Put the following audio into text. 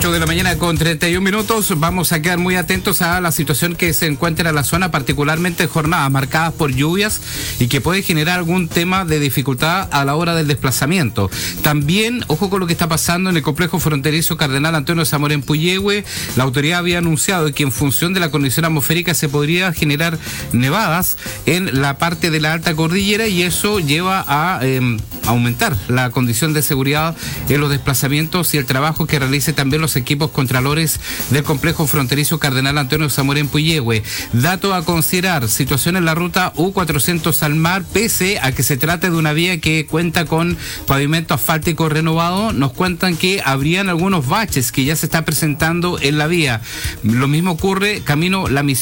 8 de la mañana con 31 minutos. Vamos a quedar muy atentos a la situación que se encuentra en la zona, particularmente jornadas marcadas por lluvias y que puede generar algún tema de dificultad a la hora del desplazamiento. También, ojo con lo que está pasando en el complejo fronterizo Cardenal Antonio Zamora en Puyehue. La autoridad había anunciado que en función de la condición atmosférica se podría generar nevadas en la parte de la alta cordillera y eso lleva a aumentar la condición de seguridad en los desplazamientos y el trabajo que realicen también los equipos contralores del complejo fronterizo Cardenal Antonio Zamora en Puyehue. Dato a considerar: situación en la ruta U400 al mar, pese a que se trate de una vía que cuenta con pavimento asfáltico renovado, nos cuentan que habrían algunos baches que ya se está presentando en la vía. Lo mismo ocurre camino La Misión